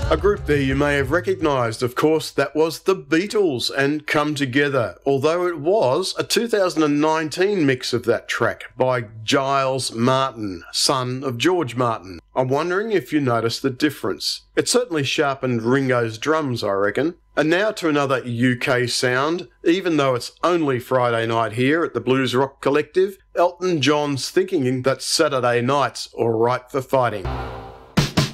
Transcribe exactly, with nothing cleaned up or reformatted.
A group there you may have recognised, of course, that was the Beatles and Come Together, although it was a two thousand nineteen mix of that track by Giles Martin, son of George Martin. I'm wondering if you noticed the difference. It certainly sharpened Ringo's drums, I reckon. And now to another U K sound, even though it's only Friday night here at the Blues Rock Collective, Elton John's Thinking That Saturday Night's Alright for Fighting.